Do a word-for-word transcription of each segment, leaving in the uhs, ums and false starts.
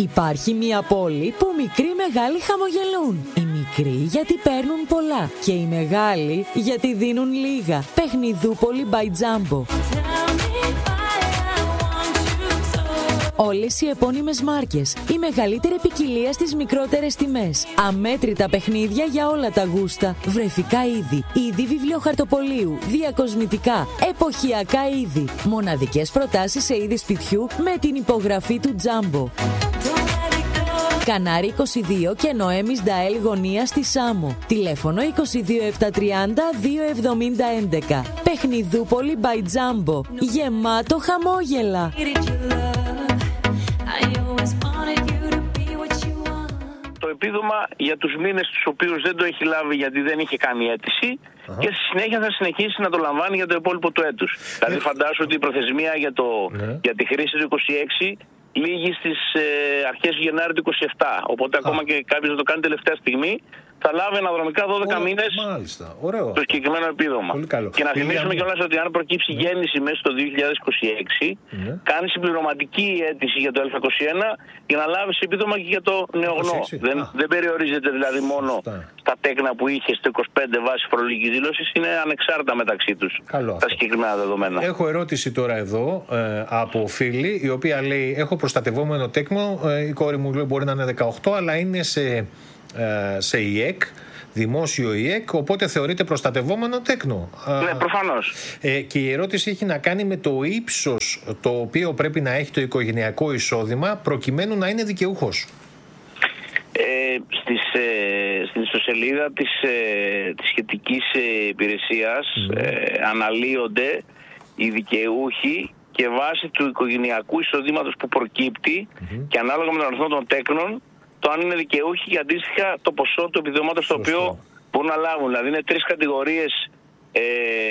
Υπάρχει μια πόλη που μικροί μεγάλοι χαμογελούν. Οι μικροί γιατί παίρνουν πολλά και οι μεγάλοι γιατί δίνουν λίγα. Παιχνιδούπολη by Jumbo. Όλες οι επώνυμες μάρκες, η μεγαλύτερη ποικιλία στις μικρότερες τιμές. Αμέτρητα παιχνίδια για όλα τα γούστα. Βρεφικά είδη, είδη βιβλιοχαρτοπολίου, διακοσμητικά, εποχιακά είδη. Μοναδικές προτάσεις σε είδη σπιτιού με την υπογραφή του Jumbo. Κανάρι είκοσι δύο και Νοέμις Νταέλ γωνία στη Σάμο. Τηλέφωνο είκοσι δύο επτακόσια τριάντα δύο εβδομήντα έντεκα. Παιχνιδούπολη by Jumbo. Γεμάτο χαμόγελα. Το επίδομα για τους μήνες τους οποίους δεν το έχει λάβει γιατί δεν είχε κάνει αίτηση uh-huh. και στη συνέχεια θα συνεχίσει να το λαμβάνει για το υπόλοιπο του έτους. Uh-huh. Δηλαδή φαντάσου ότι η προθεσμία για, το, uh-huh. για τη χρήση του είκοσι έξι λήγει στις ε, αρχές του Γενάρη του είκοσι επτά. Οπότε uh-huh. ακόμα και κάποιος να το κάνει τελευταία στιγμή θα λάβει αναδρομικά δώδεκα oh, μήνες το συγκεκριμένο επίδομα. Και να θυμίσουμε κιόλας ότι αν προκύψει γέννηση μέσα στο δύο χιλιάδες είκοσι έξι, mm. κάνει συμπληρωματική αίτηση για το Α είκοσι ένα για να λάβει επίδομα και για το νεογνώ. Δεν, δεν περιορίζεται δηλαδή μόνο Αυτά. στα τέκνα που είχε στο είκοσι πέντε βάση φορολογική δήλωση, είναι ανεξάρτητα μεταξύ τους τα συγκεκριμένα δεδομένα. Έχω ερώτηση τώρα εδώ ε, από φίλη, η οποία λέει: έχω προστατευόμενο τέκνο, ε, η κόρη μου λέει μπορεί να είναι δεκαοκτώ, αλλά είναι σε. σε ΙΕΚ, δημόσιο ΙΕΚ, οπότε θεωρείται προστατευόμενο τέκνο. Ναι, προφανώς. Ε, και η ερώτηση έχει να κάνει με το ύψος το οποίο πρέπει να έχει το οικογενειακό εισόδημα προκειμένου να είναι δικαιούχος. Ε, στις, ε, στην ιστοσελίδα της, ε, της σχετικής υπηρεσίας mm. ε, αναλύονται οι δικαιούχοι και βάσει του οικογενειακού εισοδήματος που προκύπτει mm-hmm. και ανάλογα με τον αριθμό των τέκνων το αν είναι δικαιούχοι και αντίστοιχα το ποσό του επιδόματος το οποίο μπορούν να λάβουν. Δηλαδή είναι τρεις κατηγορίες ε,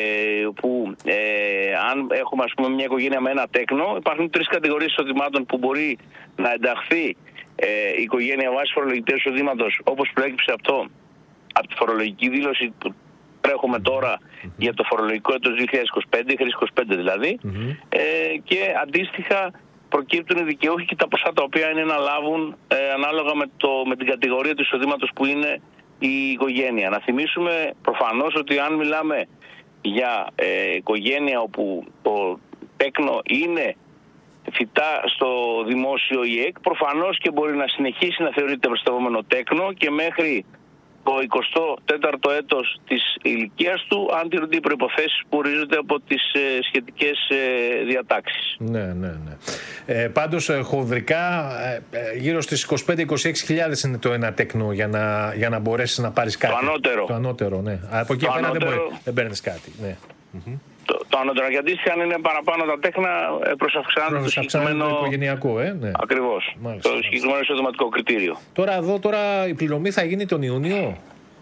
που ε, αν έχουμε ας πούμε μια οικογένεια με ένα τέκνο, υπάρχουν τρεις κατηγορίες εισοδημάτων που μπορεί να ενταχθεί ε, η οικογένεια βάσει φορολογικού εισοδήματος όπως προέκυψε από, το, από τη φορολογική δήλωση που τρέχουμε τώρα mm-hmm. για το φορολογικό έτος δύο χιλιάδες είκοσι πέντε, χρήση είκοσι πέντε δηλαδή mm-hmm. ε, και αντίστοιχα προκύπτουν οι δικαιούχοι και τα ποσά τα οποία είναι να λάβουν ε, ανάλογα με, το, με την κατηγορία του εισοδήματος που είναι η οικογένεια. Να θυμίσουμε προφανώς ότι αν μιλάμε για ε, οικογένεια όπου το τέκνο είναι φυτά στο δημόσιο ΙΕΚ, προφανώς και μπορεί να συνεχίσει να θεωρείται προστατευόμενο τέκνο και μέχρι το εικοστό τέταρτο έτος της ηλικίας του, αν τηρούνται οι προϋποθέσεις που ορίζονται από τις ε, σχετικές ε, διατάξεις. Ναι, ναι, ναι. Ε, πάντως, ε, χονδρικά, ε, γύρω στις είκοσι πέντε με είκοσι έξι χιλιάδες είναι το ένα τέκνο για να, για να μπορέσεις να πάρεις κάτι. Το ανώτερο. Το ανώτερο, ναι. Από εκεί πέρα δεν, μπορεί, δεν παίρνεις κάτι. Ναι. Το, το ανώτερο. Και αντίστοιχα, αν είναι παραπάνω τα τέκνα, προσαυξάνεται το συγκεκριμένο. Το οικογενειακό, ε. Ναι. Ακριβώς. Μάλιστα, το συγκεκριμένο εισοδηματικό κριτήριο. Τώρα εδώ τώρα η πληρωμή θα γίνει τον Ιούνιο.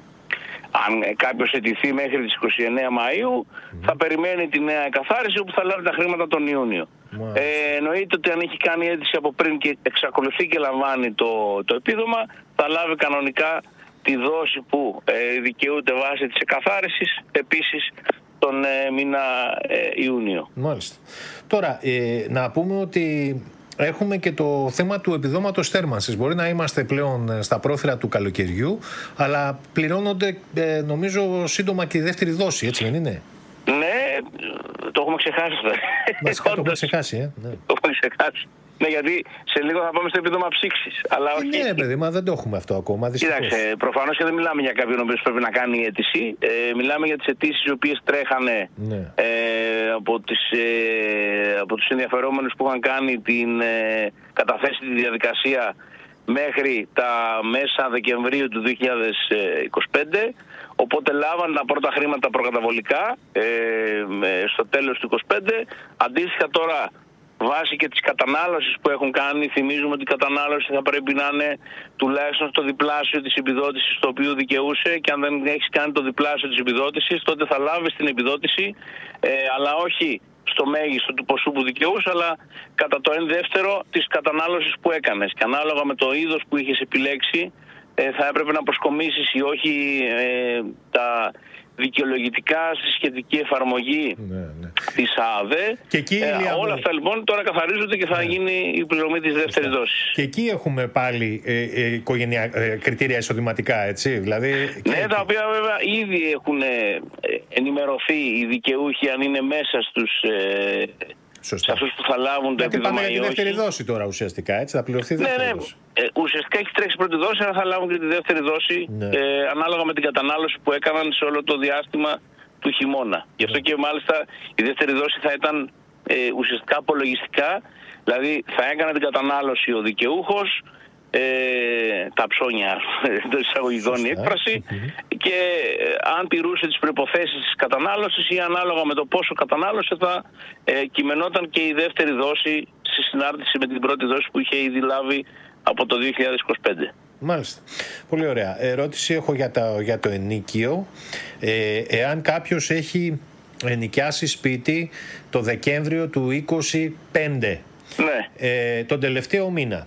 Αν κάποιος αιτηθεί μέχρι τις είκοσι εννέα Μαΐου, mm. θα περιμένει τη νέα εκαθάριση όπου θα λάβει τα χρήματα τον Ιούνιο. Mm. Ε, εννοείται ότι αν έχει κάνει αίτηση από πριν και εξακολουθεί και λαμβάνει το, το επίδομα, θα λάβει κανονικά τη δόση που ε, δικαιούται βάσει της εκαθάρισης επίσης τον ε, μήνα ε, Ιούνιο. Μάλιστα. Τώρα, ε, να πούμε ότι έχουμε και το θέμα του επιδόματος θέρμανσης. Μπορεί να είμαστε πλέον στα πρόθυρα του καλοκαιριού, αλλά πληρώνονται ε, νομίζω σύντομα και η δεύτερη δόση, έτσι δεν είναι? Ναι, το έχουμε ξεχάσει. Βασικά το έχουμε ξεχάσει, ε. Ναι. Το έχουμε ξεχάσει. Ναι, γιατί σε λίγο θα πάμε στο επίδομα ψήξης. Αλλά όχι... Ναι, παιδί, μα δεν το έχουμε αυτό ακόμα. Κοίταξε, προφανώς και δεν μιλάμε για κάποιον ο οποίος πρέπει να κάνει αίτηση. Ε, μιλάμε για τις αιτήσεις οι οποίες τρέχανε ναι. ε, από, τις, ε, από τους ενδιαφερόμενους που είχαν κάνει την ε, καταθέσει τη διαδικασία μέχρι τα μέσα Δεκεμβρίου του δύο χιλιάδες είκοσι πέντε. Οπότε λάβαν τα πρώτα χρήματα προκαταβολικά ε, στο τέλος του είκοσι πέντε. Αντίστοιχα τώρα, βάσει και της κατανάλωσης που έχουν κάνει, θυμίζουμε ότι η κατανάλωση θα πρέπει να είναι τουλάχιστον στο διπλάσιο της επιδότησης το οποίο δικαιούσε, και αν δεν έχεις κάνει το διπλάσιο της επιδότησης τότε θα λάβεις την επιδότηση, ε, αλλά όχι στο μέγιστο του ποσού που δικαιούσε, αλλά κατά το εν δεύτερο της κατανάλωσης που έκανες. Και ανάλογα με το είδος που είχες επιλέξει, ε, θα έπρεπε να προσκομίσεις ή όχι ε, τα, δικαιολογητικά στη σχετική εφαρμογή ναι, ναι. της ΑΔΕ. Και εκεί, ε, όλα αυτά λοιπόν τώρα καθαρίζονται και θα ναι. γίνει η πληρωμή της δεύτερης δόσης. Και εκεί έχουμε πάλι ε, ε, οικογενεια, ε, κριτήρια εισοδηματικά, έτσι. Δηλαδή, ναι, τα εκεί. οποία βέβαια ήδη έχουν ενημερωθεί οι δικαιούχοι αν είναι μέσα στους... Ε, σε αυτούς που θα λάβουν το επίδομα. Πάμε για τη δεύτερη δόση τώρα ουσιαστικά, έτσι, θα πληρωθεί η δεύτερη ναι, ναι. δόση. Ε, ουσιαστικά έχει τρέξει η πρώτη δόση, αλλά θα λάβουν και τη δεύτερη δόση ναι. ε, ανάλογα με την κατανάλωση που έκαναν σε όλο το διάστημα του χειμώνα. Ναι. Γι' αυτό και μάλιστα η δεύτερη δόση θα ήταν ε, ουσιαστικά απολογιστικά, δηλαδή θα έκανε την κατανάλωση ο δικαιούχος, ε, τα ψώνια εντός εισαγωγικών η έκφραση mm-hmm. και ε, αν τηρούσε τις προϋποθέσεις της κατανάλωσης ή ανάλογα με το πόσο κατανάλωσε θα ε, κειμενόταν και η δεύτερη δόση σε συνάρτηση με την πρώτη δόση που είχε ήδη λάβει από το δύο χιλιάδες είκοσι πέντε. Μάλιστα. Πολύ ωραία. Ερώτηση έχω για, τα, για το ενοίκιο. Ε, εάν κάποιος έχει ενοικιάσει σπίτι το Δεκέμβριο του είκοσι πέντε, ναι. ε, τον τελευταίο μήνα,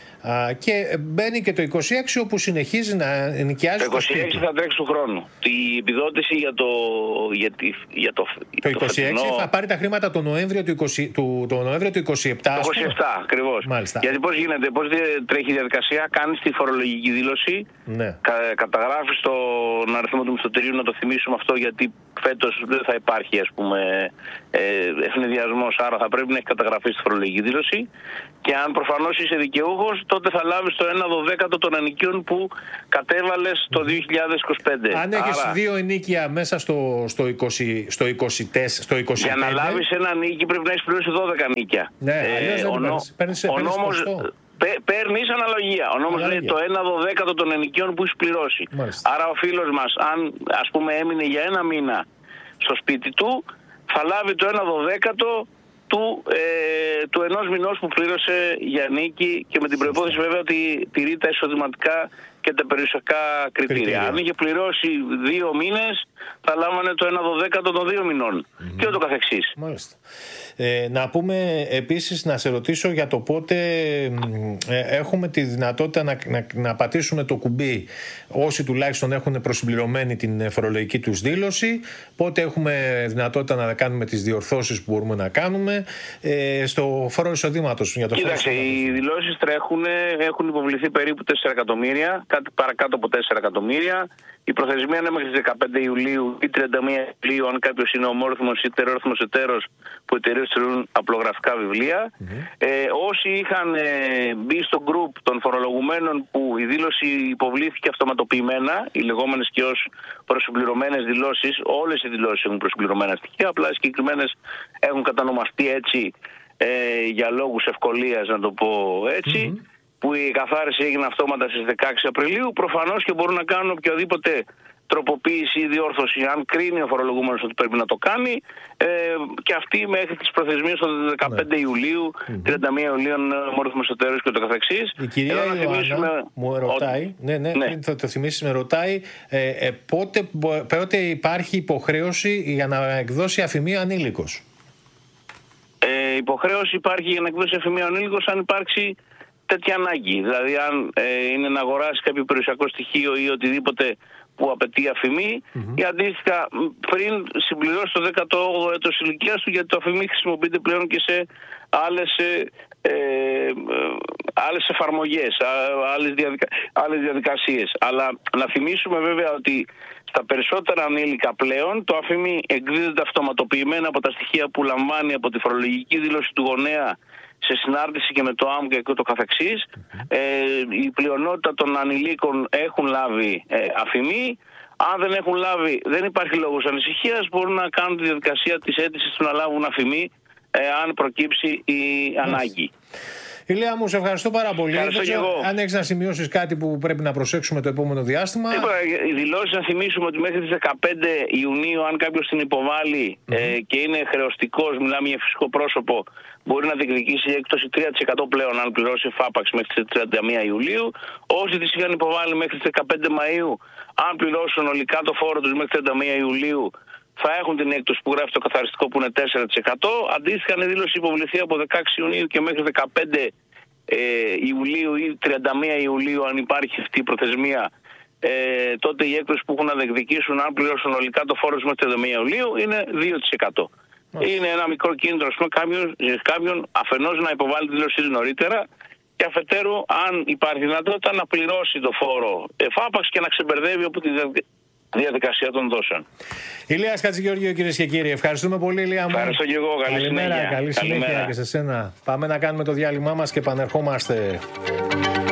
Α, και μπαίνει και το είκοσι έξι όπου συνεχίζει να ενοικιάζει το, το είκοσι έξι σπίτι. Θα τρέξει του χρόνου. Η επιδότηση για το, για τη, για το, το είκοσι έξι το θα πάρει τα χρήματα το Νοέμβριο του, είκοσι, του, το Νοέμβριο του είκοσι επτά. Το είκοσι επτά ακριβώς. Μάλιστα. Γιατί πώς γίνεται, πώς τρέχει η διαδικασία, κάνεις τη φορολογική δήλωση, ναι. κα, καταγράφεις τον αριθμό του μισθωτηρίου, να το θυμίσουμε αυτό γιατί φέτος δεν θα υπάρχει ας πούμε ε, ευνηδιασμός, άρα θα πρέπει να έχει καταγραφεί στη φορολογική δήλωση και αν προφανώς είσαι δικαιούχος τότε θα λάβεις το ένα δωδέκατο των ενοικίων που κατέβαλες το δύο χιλιάδες είκοσι πέντε. Αν έχεις άρα, δύο ενοίκια μέσα στο, στο, είκοσι, στο, είκοσι τέσσερα, στο είκοσι πέντε... Για να λάβεις ένα νίκη πρέπει να έχεις πληρώσει δώδεκα νίκια. Ναι, ε, αλλιώς δεν παίρνεις, παίρνεις, ο παίρνεις νόμος, παίρνεις αναλογία. Ο νόμος λέει το ένα δωδέκατο των ενοικίων που έχεις πληρώσει. Μάλιστα. Άρα ο φίλος μας, αν ας πούμε έμεινε για ένα μήνα στο σπίτι του, θα λάβει το ένα δωδέκατο του, ε, του ενός μηνός που πλήρωσε για νίκη και με την προϋπόθεση βέβαια ότι τηρεί τα εισοδηματικά και τα περιουσιακά κριτήρια. κριτήρια. Αν είχε πληρώσει δύο μήνες θα λάμβανε το ένα δωδέκατο των δύο μηνών mm-hmm. και ούτω καθεξής. Μάλιστα. Ε, να πούμε επίσης, να σε ρωτήσω για το πότε ε, έχουμε τη δυνατότητα να, να, να πατήσουμε το κουμπί όσοι τουλάχιστον έχουν προσυμπληρωμένη την φορολογική τους δήλωση, πότε έχουμε δυνατότητα να κάνουμε τις διορθώσεις που μπορούμε να κάνουμε ε, στο φόρο εισοδήματος. Κοίταξε, οι δηλώσεις τρέχουν, έχουν υποβληθεί περίπου τέσσερα εκατομμύρια, κάτι παρακάτω από τέσσερα εκατομμύρια. Η προθεσμία είναι μέχρι τις δεκαπέντε Ιουλίου ή τριάντα μία Ιουλίου, αν κάποιος είναι ομόρυθμος ή τερόρυθμος εταίρος που εταιρείες θεωρούν απλογραφικά βιβλία. Mm-hmm. Ε, όσοι είχαν ε, μπει στο γκρουπ των φορολογουμένων που η δήλωση υποβλήθηκε αυτοματοποιημένα, οι λεγόμενες και ως προσυμπληρωμένες δηλώσεις, όλες οι δηλώσεις έχουν προσυμπληρωμένα στοιχεία, απλά οι συγκεκριμένες έχουν κατανομαστεί έτσι ε, για λόγους ευκολίας, να το πω έτσι. Mm-hmm. Που η καθάριση έγινε αυτόματα στις δεκαέξι Απριλίου, προφανώς και μπορούν να κάνουν οποιαδήποτε τροποποίηση ή διόρθωση, αν κρίνει ο φορολογούμενος ότι πρέπει να το κάνει, ε, και αυτή μέχρι τις προθεσμίες του δεκαπέντε ναι. Ιουλίου, mm-hmm. τριάντα μία Ιουλίου, μόρυθμος εταίρος και το καθεξής. Η κυρία Ιωάννα θυμίσουμε... μου ρωτάει, ότι... ναι, ναι, ναι. θα το θυμίσεις, με ρωτάει ε, ε, πότε, πότε υπάρχει υποχρέωση για να εκδώσει αφημί ανήλικος. Ε, υποχρέωση υπάρχει για να εκδώσει αφημί ανήλικος αν υπάρξει τέτοια ανάγκη. Δηλαδή, αν ε, είναι να αγοράσει κάποιο περιουσιακό στοιχείο ή οτιδήποτε που απαιτεί αφημί, mm-hmm. ή αντίστοιχα πριν συμπληρώσει το δέκατο όγδοο έτος ηλικίας του, γιατί το αφημί χρησιμοποιείται πλέον και σε άλλες, ε, ε, άλλες εφαρμογές, άλλες, διαδικα... άλλες διαδικασίες. Αλλά να θυμίσουμε βέβαια ότι στα περισσότερα ανήλικα πλέον το αφημί εκδίδεται αυτοματοποιημένα από τα στοιχεία που λαμβάνει από τη φορολογική δήλωση του γονέα σε συνάρτηση και με το άμκα και το καθεξής. Mm-hmm. Ε, η πλειονότητα των ανηλίκων έχουν λάβει ε, αφημί. Αν δεν έχουν λάβει, δεν υπάρχει λόγος ανησυχίας, μπορούν να κάνουν τη διαδικασία της αίτησης του να λάβουν αφημί ε, αν προκύψει η yes. ανάγκη. Ηλία μου, σε ευχαριστώ πάρα πολύ. Ευχαριστώ και εγώ. Αν έχεις να σημειώσεις κάτι που πρέπει να προσέξουμε το επόμενο διάστημα. Οι δηλώσεις, να θυμίσουμε ότι μέχρι τις δεκαπέντε Ιουνίου, αν κάποιος την υποβάλει mm-hmm. ε, και είναι χρεωστικός, μιλάμε για φυσικό πρόσωπο, μπορεί να διεκδικήσει έκπτωση τρία τοις εκατό πλέον αν πληρώσει φάπαξ μέχρι τις τριάντα μία Ιουλίου. Όσοι τις είχαν υποβάλει μέχρι τις δεκαπέντε Μαΐου, αν πληρώσουν ολικά το φόρο τους μέχρι τριάντα μία Ιουλίου, θα έχουν την έκπτωση που γράφει το καθαριστικό που είναι τέσσερα τοις εκατό. Αντίστοιχα, αν η δήλωση υποβληθεί από δεκαέξι Ιουνίου και μέχρι δεκαπέντε ε, Ιουλίου ή τριάντα μία Ιουλίου, αν υπάρχει αυτή η προθεσμία, ε, τότε η έκπτωση που έχουν να διεκδικήσουν, αν πληρώσουν ολικά το φόρο μέχρι τριάντα μία Ιουλίου, είναι δύο τοις εκατό. Είναι ένα μικρό κίνητρο με κάποιον, κάποιον αφενός να υποβάλει τη δήλωσή του νωρίτερα και αφετέρου, αν υπάρχει δυνατότητα, να πληρώσει το φόρο εφάπαξ και να ξεμπερδεύει από τη διαδικασία των δόσεων. Ηλίας Χατζηγεωργίου, κυρίες και κύριοι, ευχαριστούμε πολύ, Ηλία μου. Ευχαριστώ και εγώ. Καλή Καλημέρα, συνέχεια. καλή συνέχεια Καλημέρα. και σε σένα. Πάμε να κάνουμε το διάλειμμά μας και επανερχόμαστε.